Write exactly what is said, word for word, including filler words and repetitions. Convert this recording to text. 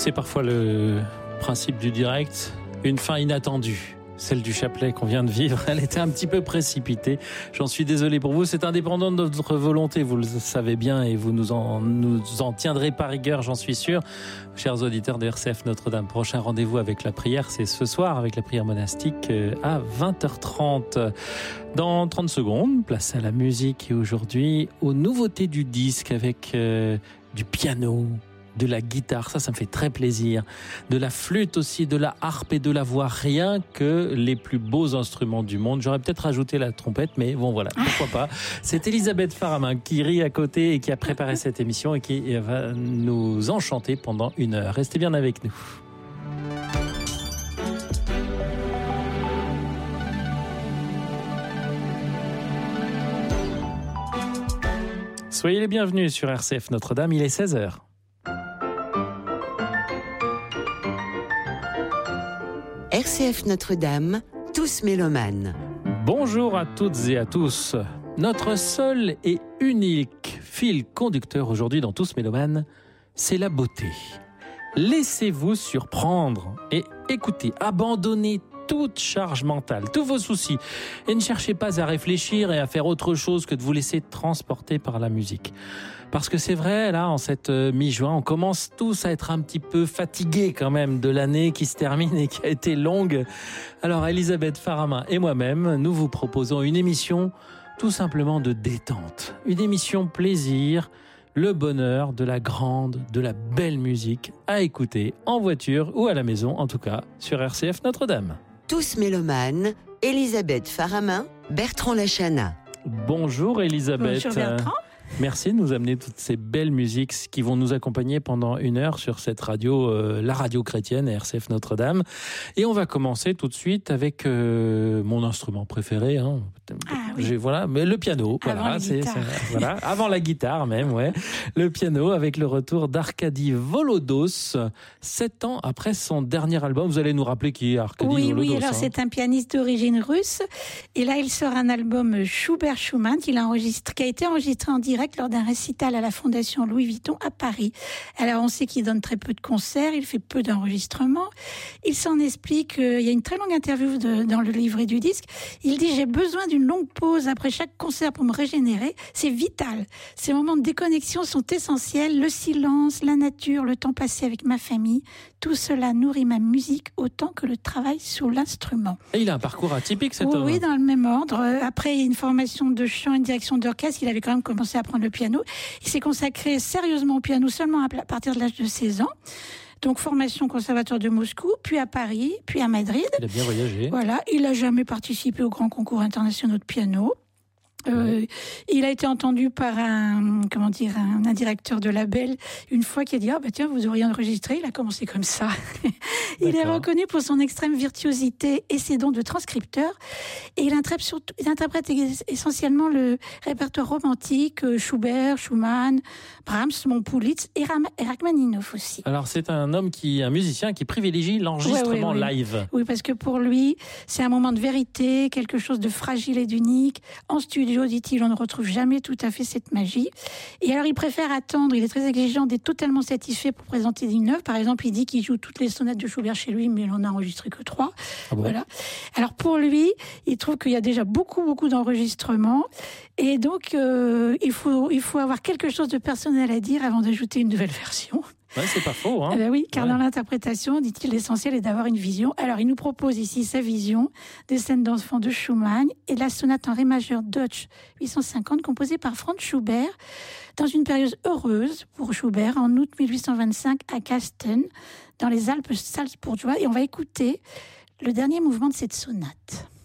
C'est parfois le principe du direct, une fin inattendue. Celle du chapelet qu'on vient de vivre, elle était un petit peu précipitée. J'en suis désolé pour vous, c'est indépendant de notre volonté, vous le savez bien, et vous nous en, nous en tiendrez par rigueur, j'en suis sûr. Chers auditeurs de R C F Notre-Dame, prochain rendez-vous avec la prière, c'est ce soir avec la prière monastique à vingt heures trente. Dans trente secondes, place à la musique et aujourd'hui aux nouveautés du disque avec euh, du piano, de la guitare, ça, ça me fait très plaisir. De la flûte aussi, de la harpe et de la voix, rien que les plus beaux instruments du monde. J'aurais peut-être rajouté la trompette, mais bon voilà, pourquoi pas. C'est Elisabeth Faramin qui rit à côté et qui a préparé cette émission et qui va nous enchanter pendant une heure. Restez bien avec nous. Soyez les bienvenus sur R C F Notre-Dame, il est seize heures. R C F Notre-Dame, tous mélomanes. Bonjour à toutes et à tous. Notre seul et unique fil conducteur aujourd'hui dans Tous mélomanes, c'est la beauté. Laissez-vous surprendre et écoutez, abandonnez toute charge mentale, tous vos soucis et ne cherchez pas à réfléchir et à faire autre chose que de vous laisser transporter par la musique. Parce que c'est vrai, là, en cette mi-juin, on commence tous à être un petit peu fatigués quand même de l'année qui se termine et qui a été longue. Alors, Elisabeth Faramin et moi-même, nous vous proposons une émission tout simplement de détente. Une émission plaisir, le bonheur de la grande, de la belle musique à écouter en voiture ou à la maison, en tout cas, sur R C F Notre-Dame. Tous mélomanes, Elisabeth Faramin, Bertrand Lachana. Bonjour Elisabeth. Bonjour Bertrand. Merci de nous amener toutes ces belles musiques qui vont nous accompagner pendant une heure sur cette radio, euh, la radio chrétienne R C F Notre-Dame. Et on va commencer tout de suite avec euh, mon instrument préféré. Hein. Ah, oui. J'ai, voilà, mais le piano. Avant voilà, la c'est, guitare. c'est, voilà, avant la guitare même, ouais. Le piano avec le retour d'Arkady Volodos, sept ans après son dernier album. Vous allez nous rappeler qui est Arkady Oui, Volodos. oui, alors hein. c'est un pianiste d'origine russe. Et là, il sort un album Schubert-Schumann qu'il a enregistré, qui a été enregistré en direct lors d'un récital à la Fondation Louis Vuitton à Paris. Alors, on sait qu'il donne très peu de concerts, il fait peu d'enregistrements. Il s'en explique, euh, il y a une très longue interview de, dans le livret du disque. Il dit « J'ai besoin d'une longue pause après chaque concert pour me régénérer. C'est vital. Ces moments de déconnexion sont essentiels. Le silence, la nature, le temps passé avec ma famille, tout cela nourrit ma musique autant que le travail sur l'instrument. » Et il a un parcours atypique, cet oui, homme. Oui, dans le même ordre. Après une formation de chant et une direction d'orchestre, il avait quand même commencé à apprendre le piano. Il s'est consacré sérieusement au piano seulement à partir de l'âge de seize ans. Donc, formation au conservatoire de Moscou, puis à Paris, puis à Madrid. Il a bien voyagé. Voilà. Il n'a jamais participé aux grands concours internationaux de piano. Euh, il a été entendu par un, comment dire, un, un directeur de label une fois qui a dit « Ah, bah tiens, vous auriez enregistré ». Il a commencé comme ça. Il est reconnu pour son extrême virtuosité et ses dons de transcripteur. Et il interprète, surtout, il interprète essentiellement le répertoire romantique, Schubert, Schumann, Brahms, Montpulitz et, Ram, et Rachmaninoff aussi. Alors, c'est un homme qui, un musicien qui privilégie l'enregistrement ouais, ouais, ouais. live. Oui, parce que pour lui, c'est un moment de vérité, quelque chose de fragile et d'unique. En studio, dit-il, on ne retrouve jamais tout à fait cette magie. Et alors, il préfère attendre, il est très exigeant d'être totalement satisfait pour présenter une œuvre. Par exemple, il dit qu'il joue toutes les sonates de Schubert chez lui, mais il en a enregistré que trois. Ah bon? Voilà. Alors, pour lui, il trouve qu'il y a déjà beaucoup, beaucoup d'enregistrements. Et donc, euh, il faut, il faut avoir quelque chose de personnel à dire avant d'ajouter une nouvelle version. Ouais, c'est pas faux, hein. Eh ben oui, car ouais. dans l'interprétation, dit-il, l'essentiel est d'avoir une vision. Alors, il nous propose ici sa vision des scènes d'enfants de Schumann et de la sonate en ré majeur Deutsch huit cent cinquante, composée par Franz Schubert, dans une période heureuse pour Schubert, en août mille huit cent vingt-cinq à Kasten, dans les Alpes salzbourgeoises. Et on va écouter le dernier mouvement de cette sonate.